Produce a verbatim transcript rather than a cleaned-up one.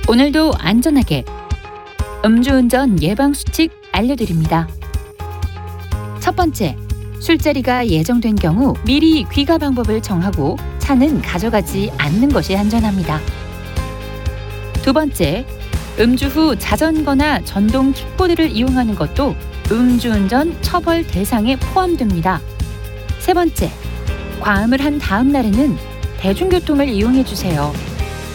오늘도 안전하게 음주운전 예방 수칙 알려드립니다. 첫 번째, 술자리가 예정된 경우 미리 귀가 방법을 정하고 차는 가져가지 않는 것이 안전합니다. 두 번째, 음주 후 자전거나 전동 킥보드를 이용하는 것도 음주운전 처벌 대상에 포함됩니다. 세 번째, 과음을 한 다음 날에는 대중교통을 이용해 주세요.